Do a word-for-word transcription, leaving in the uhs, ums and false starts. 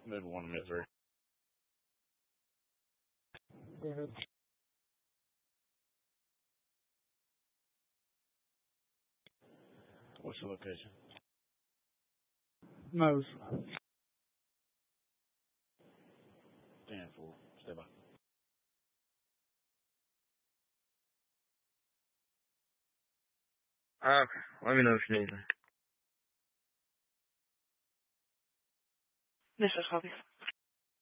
Maybe one minute three. Go ahead. What's the location? No. Stand for. Stay by. Okay. Let me know if you need anything. This is Hobby.